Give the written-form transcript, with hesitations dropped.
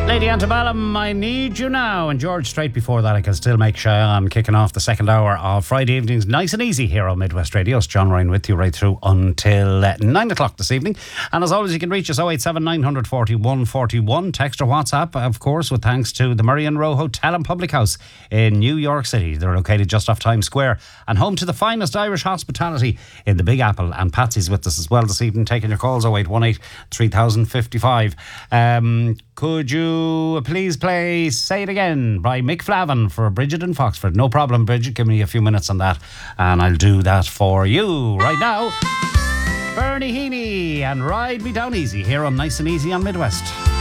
Lady Antebellum, I Need You Now. And George, straight before that, I Can Still Make Cheyenne, kicking off the second hour of Friday evenings, nice and easy here on Midwest Radio. It's John Ryan with you right through until 9 o'clock this evening. And as always, you can reach us 087 940 141. Text or WhatsApp, of course, with thanks to the Murray and Row Hotel and Public House in New York City. They're located just off Times Square and home to the finest Irish hospitality in the Big Apple. And Patsy's with us as well this evening, taking your calls 0818 3055. Could you please play Say It Again by Mick Flavin for Bridget in Foxford? No problem, Bridget. Give me a few minutes on that and I'll do that for you. Right now, Bernie Heaney and Ride Me Down Easy here on Nice and Easy on Midwest.